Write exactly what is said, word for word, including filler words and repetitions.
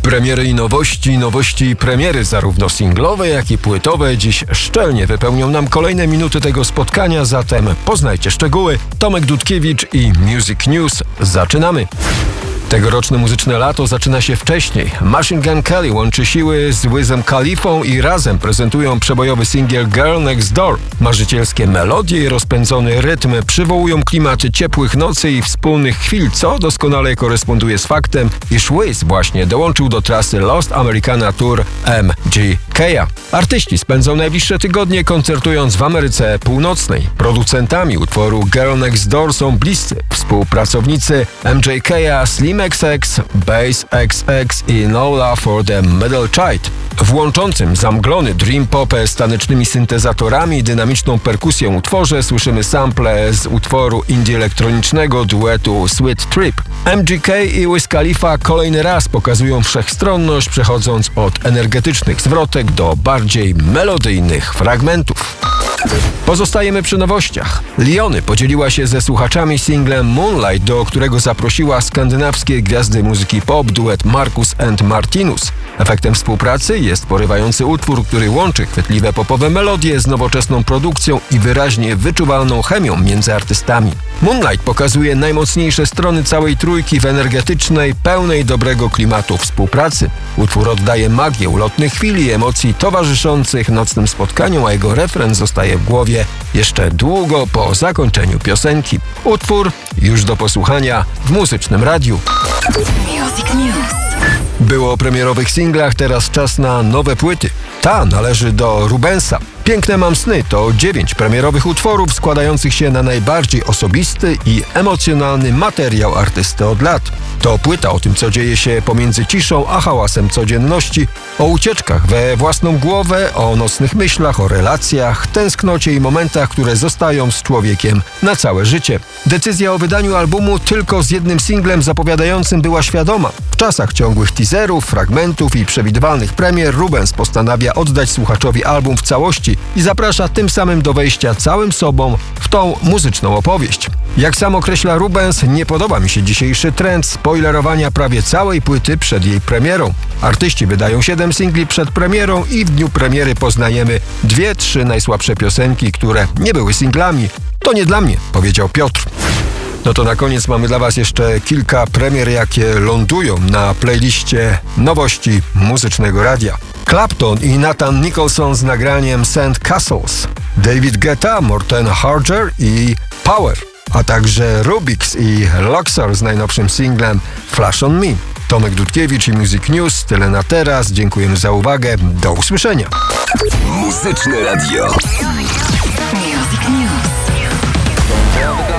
Premiery i nowości, nowości i premiery zarówno singlowe, jak i płytowe dziś szczelnie wypełnią nam kolejne minuty tego spotkania, zatem poznajcie szczegóły. Tomek Dudkiewicz i Music News. Zaczynamy! Tegoroczne muzyczne lato zaczyna się wcześniej. Machine Gun Kelly łączy siły z Wizem Khalifą i razem prezentują przebojowy singiel Girl Next Door. Marzycielskie melodie i rozpędzony rytm przywołują klimaty ciepłych nocy i wspólnych chwil, co doskonale koresponduje z faktem, iż Wiz właśnie dołączył do trasy Lost Americana Tour M G K. Artyści spędzą najbliższe tygodnie koncertując w Ameryce Północnej. Producentami utworu Girl Next Door są bliscy współpracownicy M J K, Slim X X, Bass X X i No Love for the Middle Child. W łączącym zamglony dream pop z tanecznymi syntezatorami i dynamiczną perkusją utworze słyszymy sample z utworu indie elektronicznego duetu Sweet Trip. M G K i Wiz Khalifa kolejny raz pokazują wszechstronność, przechodząc od energetycznych zwrotek do bardziej melodyjnych fragmentów. Pozostajemy przy nowościach. Liony podzieliła się ze słuchaczami singlem Moonlight, do którego zaprosiła skandynawskie gwiazdy muzyki pop duet Marcus and Martinus. Efektem współpracy jest porywający utwór, który łączy chwytliwe popowe melodie z nowoczesną produkcją i wyraźnie wyczuwalną chemią między artystami. Moonlight pokazuje najmocniejsze strony całej trójki w energetycznej, pełnej dobrego klimatu współpracy. Utwór oddaje magię ulotnych chwil i emocji towarzyszących nocnym spotkaniom, a jego refren zostaje w głowie jeszcze długo po zakończeniu piosenki. Utwór już do posłuchania w Muzycznym Radiu. Music News. Było o premierowych singlach, teraz czas na nowe płyty. Ta należy do Rubensa. Piękne mam sny to dziewięć premierowych utworów składających się na najbardziej osobisty i emocjonalny materiał artysty od lat. To płyta o tym, co dzieje się pomiędzy ciszą a hałasem codzienności, o ucieczkach we własną głowę, o nocnych myślach, o relacjach, tęsknocie i momentach, które zostają z człowiekiem na całe życie. Decyzja o wydaniu albumu tylko z jednym singlem zapowiadającym była świadoma. W czasach ciągłych teaserów, fragmentów i przewidywalnych premier Rubens postanawia oddać słuchaczowi album w całości i zaprasza tym samym do wejścia całym sobą w tą muzyczną opowieść. Jak sam określa Rubens, nie podoba mi się dzisiejszy trend spoilerowania prawie całej płyty przed jej premierą. Artyści wydają siedem singli przed premierą i w dniu premiery poznajemy dwie, trzy najsłabsze piosenki, które nie były singlami. To nie dla mnie, powiedział Piotr. No to na koniec mamy dla Was jeszcze kilka premier, jakie lądują na playliście nowości Muzycznego Radia. Clapton i Nathan Nicholson z nagraniem Sand Castles, David Guetta, Morten Harger i Power, a także Rubix i Luxor z najnowszym singlem Flash on Me. Tomek Dudkiewicz i Music News. Tyle na teraz. Dziękujemy za uwagę. Do usłyszenia. Muzyczne Radio.